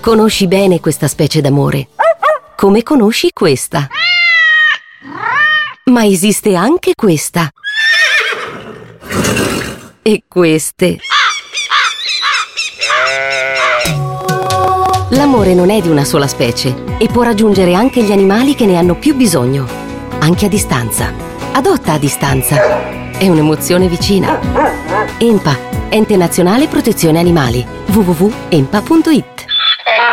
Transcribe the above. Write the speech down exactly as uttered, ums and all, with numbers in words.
Conosci bene questa specie d'amore, come conosci questa. Ma esiste anche questa. E queste. L'amore non è di una sola specie e può raggiungere anche gli animali che ne hanno più bisogno, anche a distanza. Adotta a distanza. È un'emozione vicina. E M P A, Ente Nazionale Protezione Animali. w w w punto e m p a punto i t